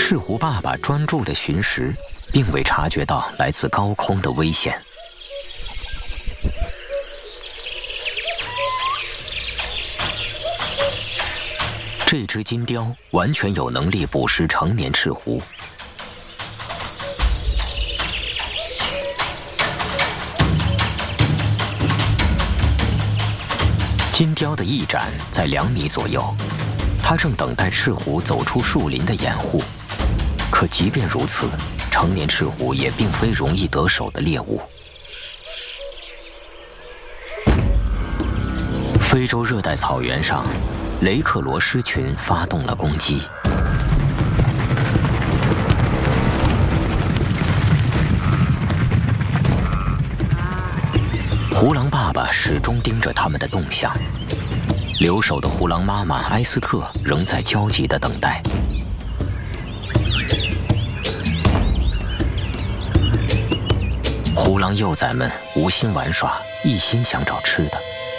赤狐爸爸专注地寻食，并未察觉到来自高空的危险。这只金雕完全有能力捕食成年赤狐。金雕的翼展在2米左右，它正等待赤狐走出树林的掩护。可即便如此，成年赤狐也并非容易得手的猎物。非洲热带草原上，雷克罗狮群发动了攻击。狐狼爸爸始终盯着他们的动向，留守的狐狼妈妈埃斯特仍在焦急地等待。狐狼幼崽们无心玩耍，一心想找吃的。